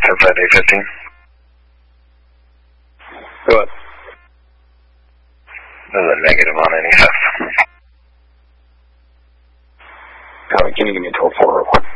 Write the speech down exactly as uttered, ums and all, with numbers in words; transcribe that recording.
ten five eight fifteen. Go ahead. There's a negative on N E F. Copy, can you give me a twelve four real quick?